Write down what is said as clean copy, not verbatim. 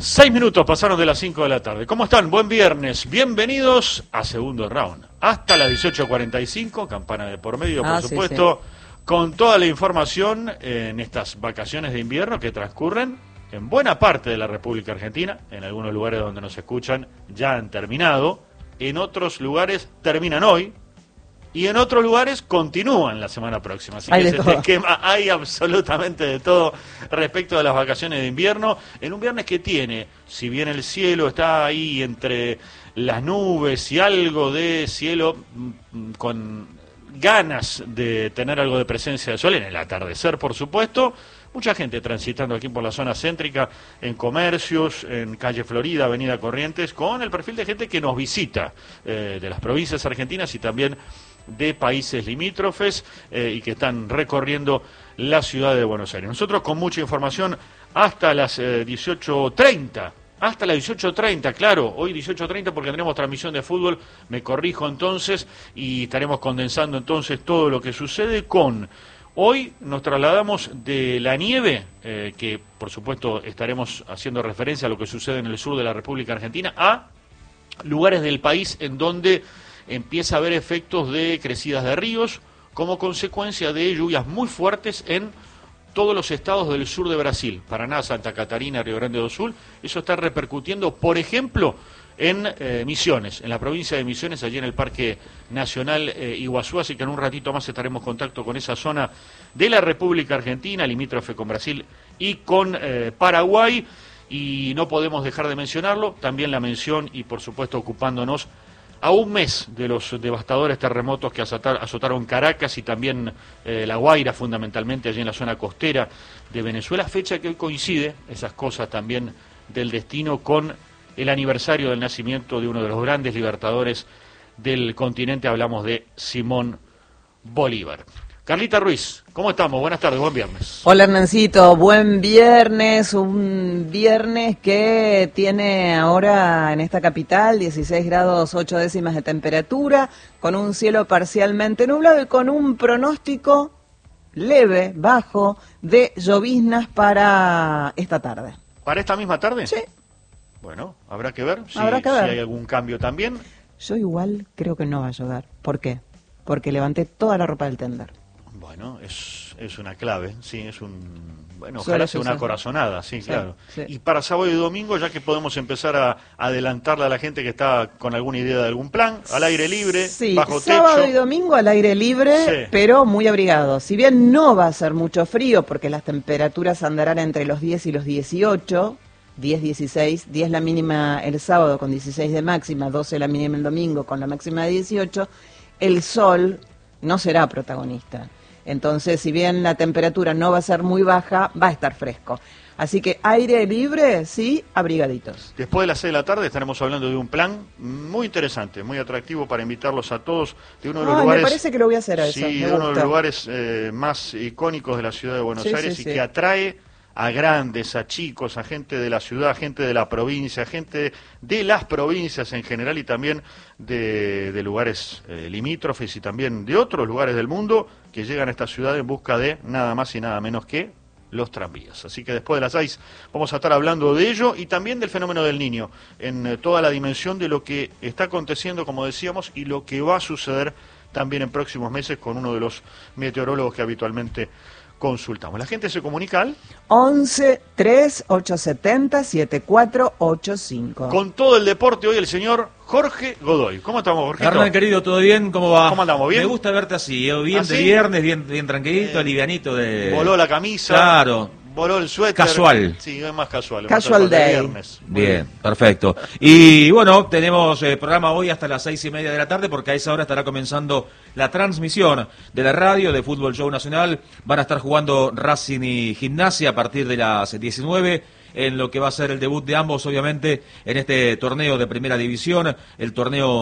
6 minutos pasaron de las 5 de la tarde. ¿Cómo están? Buen viernes. Bienvenidos a Segundo Round. Hasta las 18:45, campana de por medio, por supuesto, con toda la información en estas vacaciones de invierno que transcurren en buena parte de la República Argentina. En algunos lugares donde nos escuchan ya han terminado, en otros lugares terminan hoy y en otros lugares continúan la semana próxima. Así que ese esquema hay absolutamente de todo respecto de las vacaciones de invierno. En un viernes que tiene, si bien el cielo está ahí entre las nubes y algo de cielo con ganas de tener algo de presencia de sol en el atardecer, por supuesto. Mucha gente transitando aquí por la zona céntrica, en comercios, en calle Florida, avenida Corrientes, con el perfil de gente que nos visita de las provincias argentinas y también de países limítrofes y que están recorriendo la ciudad de Buenos Aires. Nosotros con mucha información hasta las 18:30. Hasta las 18:30, claro, hoy 18:30 porque tendremos transmisión de fútbol, me corrijo entonces, y estaremos condensando entonces todo lo que sucede con... Hoy nos trasladamos de la nieve, que por supuesto estaremos haciendo referencia a lo que sucede en el sur de la República Argentina, a lugares del país en donde empieza a haber efectos de crecidas de ríos como consecuencia de lluvias muy fuertes en todos los estados del sur de Brasil, Paraná, Santa Catarina, Río Grande do Sul. Eso está repercutiendo, por ejemplo, en Misiones, en la provincia de Misiones, allí en el Parque Nacional Iguazú, así que en un ratito más estaremos en contacto con esa zona de la República Argentina, limítrofe con Brasil y con Paraguay, y no podemos dejar de mencionarlo, también la mención y por supuesto ocupándonos a un mes de los devastadores terremotos que azotaron Caracas y también La Guaira, fundamentalmente allí en la zona costera de Venezuela, fecha que hoy coincide, esas cosas también del destino, con el aniversario del nacimiento de uno de los grandes libertadores del continente. Hablamos de Simón Bolívar. Carlita Ruiz, ¿cómo estamos? Buenas tardes, buen viernes. Hola Hernancito, buen viernes, un viernes que tiene ahora en esta capital 16 grados 8 décimas de temperatura, con un cielo parcialmente nublado y con un pronóstico leve, bajo, de lloviznas para esta tarde. ¿Para esta misma tarde? Sí. Bueno, habrá que ver si hay algún cambio también. Yo igual creo que no va a llover. ¿Por qué? Porque levanté toda la ropa del tender. Bueno, es una clave, sí, es un... Bueno, ojalá sea una corazonada, sí, claro. Sí. Y para sábado y domingo, ya que podemos empezar a adelantarle a la gente que está con alguna idea de algún plan, al aire libre, bajo techo. Sábado y domingo al aire libre, pero muy abrigado. Si bien no va a ser mucho frío, porque las temperaturas andarán entre los 10 y los 18... 10, 16, 10 la mínima el sábado con 16 de máxima, 12 la mínima el domingo con la máxima de 18, el sol no será protagonista. Entonces, si bien la temperatura no va a ser muy baja, va a estar fresco. Así que aire libre, sí, abrigaditos. Después de las 6 de la tarde estaremos hablando de un plan muy interesante, muy atractivo para invitarlos a todos, de uno de los lugares... Me parece que lo voy a hacer a eso. Sí, de uno de los lugares más icónicos de la ciudad de Buenos Aires y que atrae a grandes, a chicos, a gente de la ciudad, gente de la provincia, gente de las provincias en general y también de lugares limítrofes y también de otros lugares del mundo que llegan a esta ciudad en busca de nada más y nada menos que los tranvías. Así que después de las 6 vamos a estar hablando de ello y también del fenómeno del Niño, en toda la dimensión de lo que está aconteciendo, como decíamos, y lo que va a suceder también en próximos meses con uno de los meteorólogos que habitualmente consultamos. La gente se comunica al 11 3 870 7485. Con todo el deporte hoy el señor Jorge Godoy. ¿Cómo estamos, Jorge? Hernán, querido, ¿todo bien? ¿Cómo va? ¿Cómo andamos? ¿Bien? Me gusta verte así, bien ¿Ah, de sí? viernes, bien tranquilito, alivianito de... Voló la camisa. Claro. Voló el suéter. Casual. Sí, es más casual. Casual day. Viernes. Bien, perfecto. Y bueno, tenemos programa hoy hasta las 6:30 de la tarde porque a esa hora estará comenzando la transmisión de la radio de Fútbol Show Nacional. Van a estar jugando Racing y Gimnasia a partir de las 19 en lo que va a ser el debut de ambos, obviamente, en este torneo de primera división, el torneo